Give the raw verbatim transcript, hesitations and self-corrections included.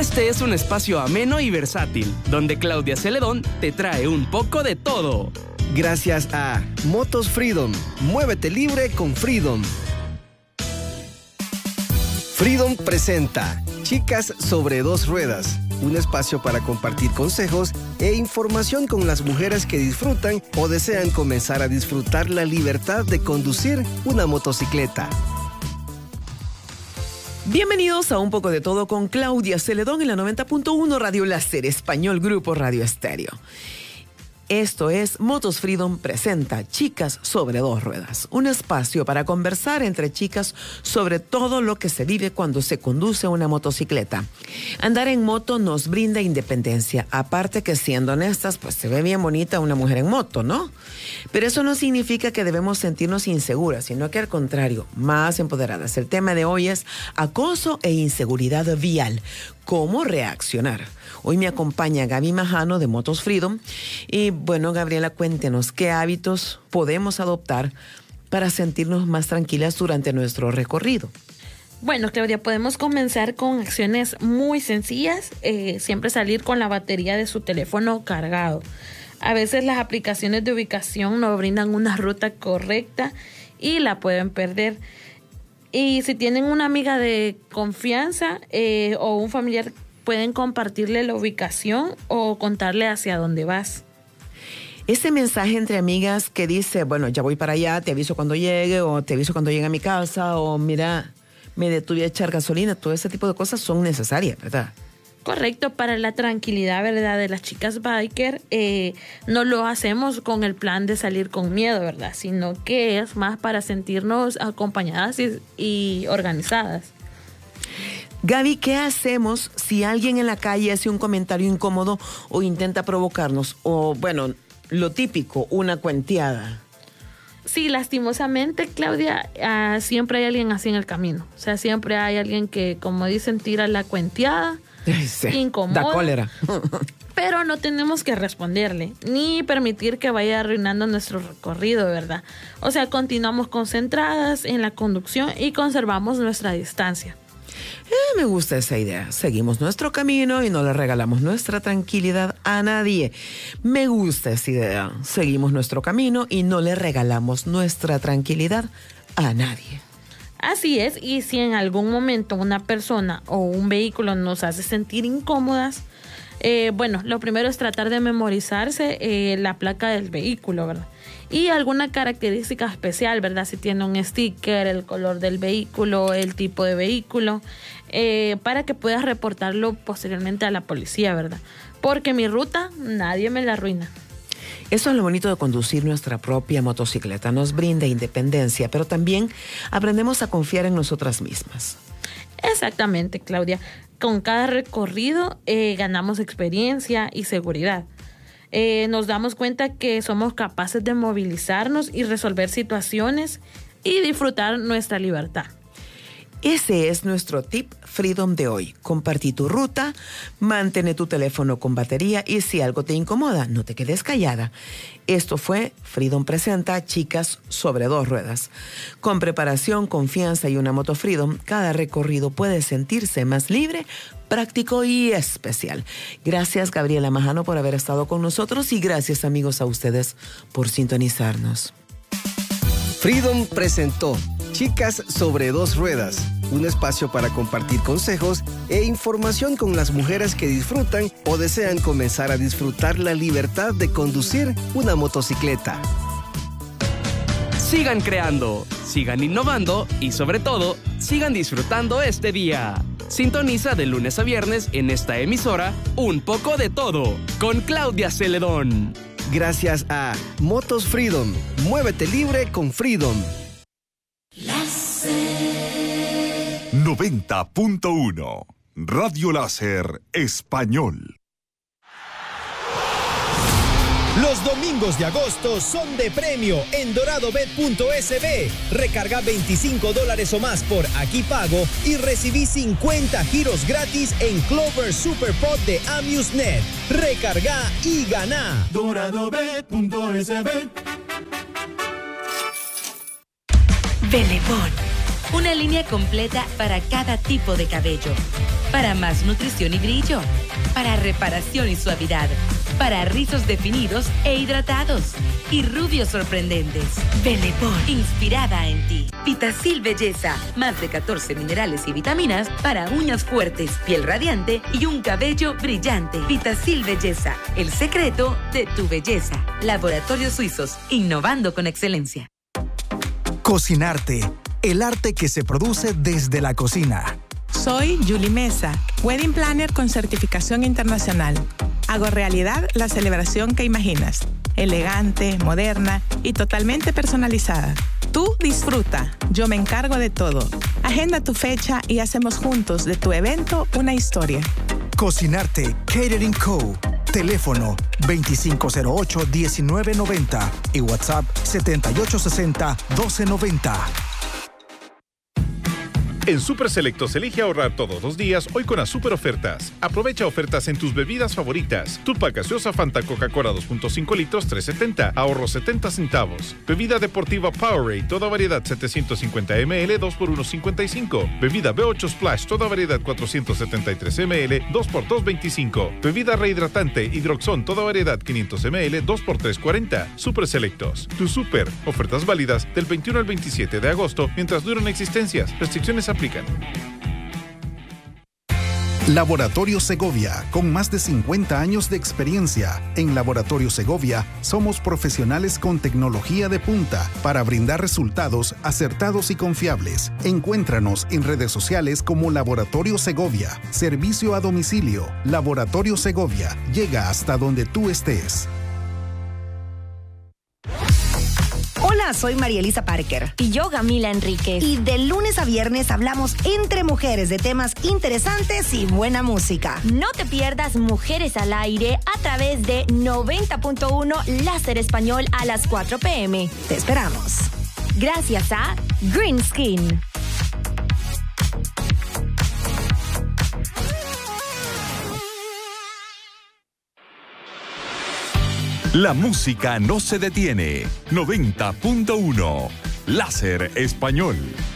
Este es un espacio ameno y versátil, donde Claudia Celedón te trae un poco de todo. Gracias a Motos Freedom. Muévete libre con Freedom. Freedom presenta Chicas sobre dos ruedas, un espacio para compartir consejos e información con las mujeres que disfrutan o desean comenzar a disfrutar la libertad de conducir una motocicleta. Bienvenidos a Un Poco de Todo con Claudia Celedón en la noventa punto uno Radio Láser Español Grupo Radio Estéreo. Esto es Motos Freedom presenta Chicas sobre dos ruedas, un espacio para conversar entre chicas sobre todo lo que se vive cuando se conduce una motocicleta. Andar en moto nos brinda independencia, aparte que siendo honestas, pues se ve bien bonita una mujer en moto, ¿no? Pero eso no significa que debemos sentirnos inseguras, sino que al contrario, más empoderadas. El tema de hoy es acoso e inseguridad vial. ¿Cómo reaccionar? Hoy me acompaña Gaby Majano de Motos Freedom. Y bueno, Gabriela, cuéntenos qué hábitos podemos adoptar para sentirnos más tranquilas durante nuestro recorrido. Bueno, Claudia, podemos comenzar con acciones muy sencillas. Eh, siempre salir con la batería de su teléfono cargado. A veces las aplicaciones de ubicación no brindan una ruta correcta y la pueden perder. Y si tienen una amiga de confianza eh, o un familiar, pueden compartirle la ubicación o contarle hacia dónde vas. Ese mensaje entre amigas que dice, bueno, ya voy para allá, te aviso cuando llegue, o te aviso cuando llegue a mi casa, o mira, me detuve a echar gasolina, todo ese tipo de cosas son necesarias, ¿verdad? Correcto, para la tranquilidad, ¿verdad?, de las chicas biker, eh, no lo hacemos con el plan de salir con miedo, ¿verdad?, sino que es más para sentirnos acompañadas y, y organizadas. Gaby, ¿qué hacemos si alguien en la calle hace un comentario incómodo o intenta provocarnos? O, bueno, lo típico, una cuenteada. Sí, lastimosamente, Claudia, uh, siempre hay alguien así en el camino. O sea, siempre hay alguien que, como dicen, tira la cuenteada. Sí, incomoda, da cólera. Pero no tenemos que responderle, ni permitir que vaya arruinando nuestro recorrido, ¿verdad? O sea, continuamos concentradas en la conducción y conservamos nuestra distancia. Eh, me gusta esa idea. Seguimos nuestro camino y no le regalamos nuestra tranquilidad a nadie. Me gusta esa idea. Seguimos nuestro camino y no le regalamos nuestra tranquilidad a nadie. Así es, y si en algún momento una persona o un vehículo nos hace sentir incómodas, eh, bueno, lo primero es tratar de memorizarse eh, la placa del vehículo, ¿verdad? Y alguna característica especial, ¿verdad? Si tiene un sticker, el color del vehículo, el tipo de vehículo, eh, para que puedas reportarlo posteriormente a la policía, ¿verdad? Porque mi ruta nadie me la arruina. Eso es lo bonito de conducir nuestra propia motocicleta. Nos brinda independencia, pero también aprendemos a confiar en nosotras mismas. Exactamente, Claudia. Con cada recorrido eh, ganamos experiencia y seguridad. Eh, nos damos cuenta que somos capaces de movilizarnos y resolver situaciones y disfrutar nuestra libertad. Ese es nuestro tip Freedom de hoy. Compartí tu ruta, mantén tu teléfono con batería y si algo te incomoda, no te quedes callada. Esto fue Freedom presenta Chicas sobre dos ruedas. Con preparación, confianza y una moto Freedom, cada recorrido puede sentirse más libre, práctico y especial. Gracias, Gabriela Majano, por haber estado con nosotros y gracias, amigos, a ustedes por sintonizarnos. Freedom presentó Chicas sobre dos ruedas, un espacio para compartir consejos e información con las mujeres que disfrutan o desean comenzar a disfrutar la libertad de conducir una motocicleta. Sigan creando, sigan innovando y sobre todo, sigan disfrutando este día. Sintoniza de lunes a viernes en esta emisora Un Poco de Todo con Claudia Celedón. Gracias a Motos Freedom. Muévete libre con Freedom. noventa punto uno Radio Láser Español. Los domingos de agosto son de premio en doradobet punto es be. Recarga veinticinco dólares o más por Aquí Pago y recibí cincuenta giros gratis en Clover Superpod de AmUseNet. Recarga y gana. doradobet punto es be. Belemón. Una línea completa para cada tipo de cabello. Para más nutrición y brillo. Para reparación y suavidad. Para rizos definidos e hidratados. Y rubios sorprendentes. Benetton, inspirada en ti. Vitacil Belleza. Más de catorce minerales y vitaminas para uñas fuertes, piel radiante y un cabello brillante. Vitacil Belleza. El secreto de tu belleza. Laboratorios Suizos. Innovando con excelencia. Cocinarte. El arte que se produce desde la cocina. Soy Julie Mesa, Wedding Planner con certificación internacional. Hago realidad la celebración que imaginas. Elegante, moderna y totalmente personalizada. Tú disfruta, yo me encargo de todo. Agenda tu fecha y hacemos juntos de tu evento una historia. Cocinarte Catering Co. Teléfono veinticinco cero ocho, diecinueve noventa y WhatsApp setenta y ocho sesenta, doce noventa. En Super Selectos elige ahorrar todos los días hoy con las super ofertas. Aprovecha ofertas en tus bebidas favoritas. Tupac gaseosa Fanta Coca-Cola dos punto cinco litros tres setenta, ahorro setenta centavos. Bebida deportiva Powerade, toda variedad setecientos cincuenta mililitros, dos por uno cincuenta y cinco. Bebida B ocho Splash, toda variedad cuatrocientos setenta y tres mililitros, dos por dos veinticinco. Bebida rehidratante Hidroxón, toda variedad quinientos mililitros, dos por tres cuarenta. Super Selectos, tu super. Ofertas válidas del veintiuno al veintisiete de agosto mientras duran existencias. Restricciones aplican. Laboratorio Segovia, con más de cincuenta años de experiencia. En Laboratorio Segovia somos profesionales con tecnología de punta para brindar resultados acertados y confiables. Encuéntranos en redes sociales como Laboratorio Segovia. Servicio a domicilio. Laboratorio Segovia. Llega hasta donde tú estés. Hola, soy María Elisa Parker. Y yo, Gamila Enríquez. Y de lunes a viernes hablamos entre mujeres de temas interesantes y buena música. No te pierdas Mujeres al Aire a través de noventa punto uno Láser Español a las cuatro pe eme. Te esperamos. Gracias a Green Skin. La música no se detiene. noventa punto uno Láser Español.